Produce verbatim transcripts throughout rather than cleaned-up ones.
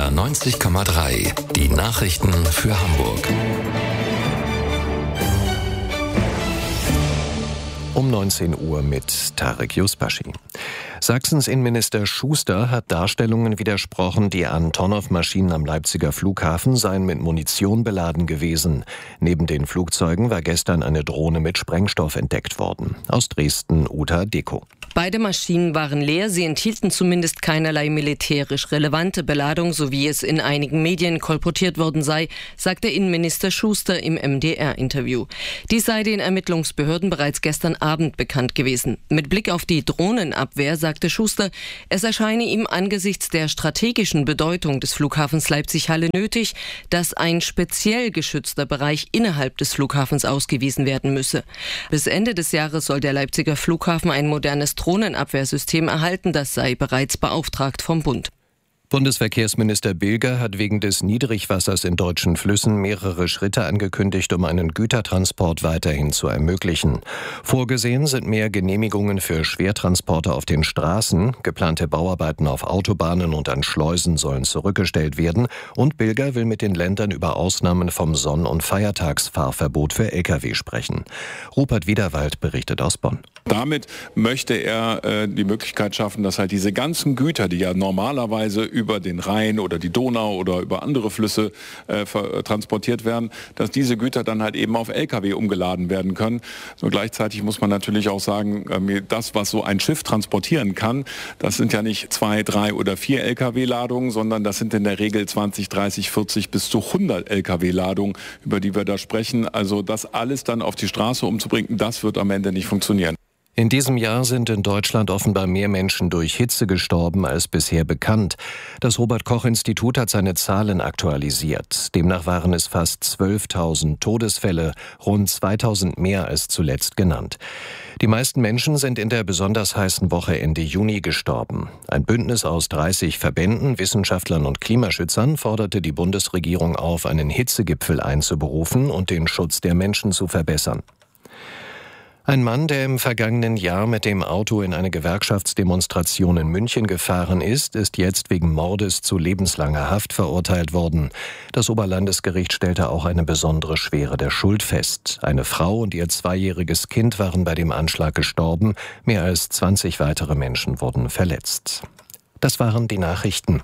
R neunzig Komma drei. Die Nachrichten für Hamburg. Um neunzehn Uhr mit Tarek Yusbashi. Sachsens Innenminister Schuster hat Darstellungen widersprochen, die Antonov-Maschinen am Leipziger Flughafen seien mit Munition beladen gewesen. Neben den Flugzeugen war gestern eine Drohne mit Sprengstoff entdeckt worden. Aus Dresden, Uta Deko. Beide Maschinen waren leer, sie enthielten zumindest keinerlei militärisch relevante Beladung, so wie es in einigen Medien kolportiert worden sei, sagte Innenminister Schuster im M D R-Interview. Dies sei den Ermittlungsbehörden bereits gestern Abend bekannt gewesen. Mit Blick auf die Drohnenabwehr sagte Schuster, es erscheine ihm angesichts der strategischen Bedeutung des Flughafens Leipzig-Halle nötig, dass ein speziell geschützter Bereich innerhalb des Flughafens ausgewiesen werden müsse. Bis Ende des Jahres soll der Leipziger Flughafen ein modernes Drohnenabwehrsystem erhalten, das sei bereits beauftragt vom Bund. Bundesverkehrsminister Bilger hat wegen des Niedrigwassers in deutschen Flüssen mehrere Schritte angekündigt, um einen Gütertransport weiterhin zu ermöglichen. Vorgesehen sind mehr Genehmigungen für Schwertransporte auf den Straßen, geplante Bauarbeiten auf Autobahnen und an Schleusen sollen zurückgestellt werden und Bilger will mit den Ländern über Ausnahmen vom Sonn- und Feiertagsfahrverbot für L K W sprechen. Rupert Wiederwald berichtet aus Bonn. Damit möchte er äh, die Möglichkeit schaffen, dass halt diese ganzen Güter, die ja normalerweise über den Rhein oder die Donau oder über andere Flüsse äh, transportiert werden, dass diese Güter dann halt eben auf L K W umgeladen werden können. So gleichzeitig muss man natürlich auch sagen, äh, das, was so ein Schiff transportieren kann, das sind ja nicht zwei, drei oder vier L K W-Ladungen, sondern das sind in der Regel zwanzig, dreißig, vierzig bis zu hundert L K W-Ladungen, über die wir da sprechen. Also das alles dann auf die Straße umzubringen, das wird am Ende nicht funktionieren. In diesem Jahr sind in Deutschland offenbar mehr Menschen durch Hitze gestorben als bisher bekannt. Das Robert-Koch-Institut hat seine Zahlen aktualisiert. Demnach waren es fast zwölftausend Todesfälle, rund zweitausend mehr als zuletzt genannt. Die meisten Menschen sind in der besonders heißen Woche Ende Juni gestorben. Ein Bündnis aus dreißig Verbänden, Wissenschaftlern und Klimaschützern forderte die Bundesregierung auf, einen Hitzegipfel einzuberufen und den Schutz der Menschen zu verbessern. Ein Mann, der im vergangenen Jahr mit dem Auto in eine Gewerkschaftsdemonstration in München gefahren ist, ist jetzt wegen Mordes zu lebenslanger Haft verurteilt worden. Das Oberlandesgericht stellte auch eine besondere Schwere der Schuld fest. Eine Frau und ihr zweijähriges Kind waren bei dem Anschlag gestorben. Mehr als zwanzig weitere Menschen wurden verletzt. Das waren die Nachrichten.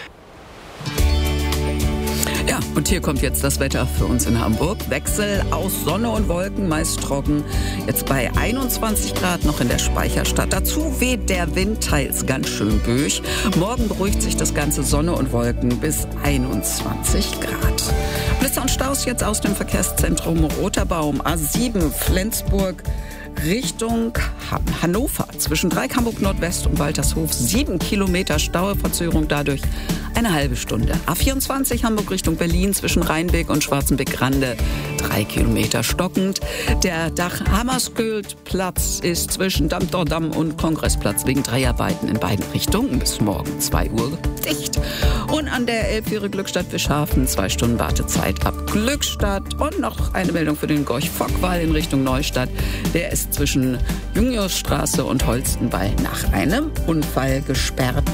Ja, und hier kommt jetzt das Wetter für uns in Hamburg. Wechsel aus Sonne und Wolken, meist trocken. Jetzt bei einundzwanzig Grad noch in der Speicherstadt. Dazu weht der Wind teils ganz schön böig. Morgen beruhigt sich das Ganze, Sonne und Wolken bis einundzwanzig Grad. Blitzer und Staus jetzt aus dem Verkehrszentrum Roterbaum, A sieben, Flensburg Richtung Hannover. Zwischen Dreieck Hamburg Nordwest und Waltershof sieben Kilometer Stauverzögerung, dadurch eine halbe Stunde. A vierundzwanzig Hamburg Richtung Berlin zwischen Rheinbeck und Schwarzenbeck-Rande drei Kilometer stockend. Der Dach-Hammarskjöld-Platz ist zwischen Damm-Dordamm und Kongressplatz wegen Dreharbeiten in beiden Richtungen bis morgen zwei Uhr dicht. Und an der Elbfähre Glückstadt-Fischhafen zwei Stunden Wartezeit ab Glückstadt. Und noch eine Meldung für den Gorch-Fock-Wall in Richtung Neustadt. Der ist zwischen Juniusstraße und Holstenbeil nach einem Unfall gesperrt.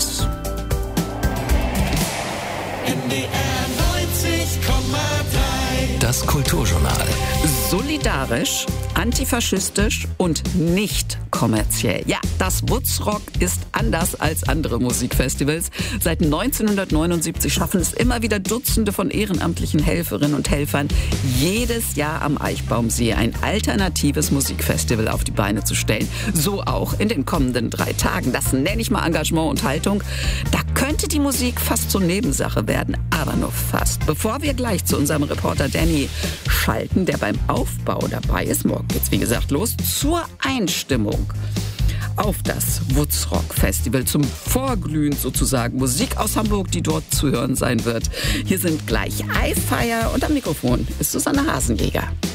N D R neunzig Komma drei. Das Kulturjournal. Solidarisch, antifaschistisch und nicht kommerziell. Ja, das Wutzrock ist anders als andere Musikfestivals. Seit neunzehnhundertneunundsiebzig schaffen es immer wieder Dutzende von ehrenamtlichen Helferinnen und Helfern, jedes Jahr am Eichbaumsee ein alternatives Musikfestival auf die Beine zu stellen. So auch in den kommenden drei Tagen. Das nenne ich mal Engagement und Haltung. Da könnte die Musik fast zur Nebensache werden, aber nur fast. Bevor wir gleich zu unserem Reporter Danny schalten, der beim Aufbau dabei ist, morgen geht's wie gesagt los, zur Einstimmung auf das Wutzrock Festival, zum Vorglühen sozusagen. Musik aus Hamburg, die dort zu hören sein wird. Hier sind gleich iFire und am Mikrofon ist Susanne Hasenjäger.